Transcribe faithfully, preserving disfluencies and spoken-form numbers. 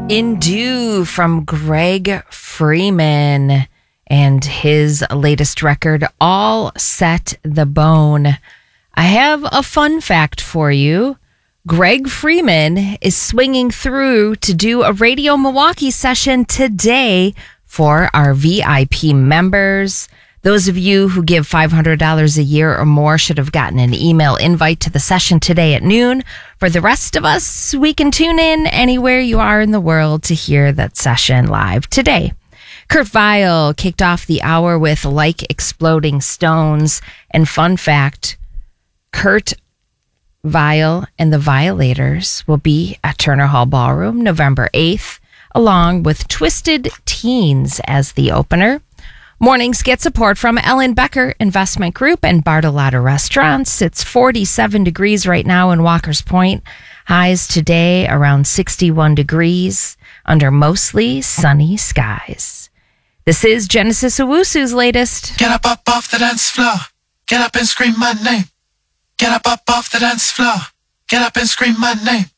In Due from Greg Freeman and his latest record, All Set the Bone. I have a fun fact for you. Greg Freeman is swinging through to do a Radio Milwaukee session today for our V I P members. Those of you who give five hundred dollars a year or more should have gotten an email invite to the session today at noon. For the rest of us, we can tune in anywhere you are in the world to hear that session live today. Kurt Vile kicked off the hour with Like Exploding Stones. And fun fact, Kurt Vile and the Violators will be at Turner Hall Ballroom November eighth, along with Twisted Teens as the opener. Mornings get support from Ellen Becker Investment Group and Bartolotta Restaurants. It's forty-seven degrees right now in Walker's Point. Highs today around sixty-one degrees under mostly sunny skies. This is Genesis Owusu's latest. Get up, up off the dance floor. Get up and scream my name. Get up, up off the dance floor. Get up and scream my name.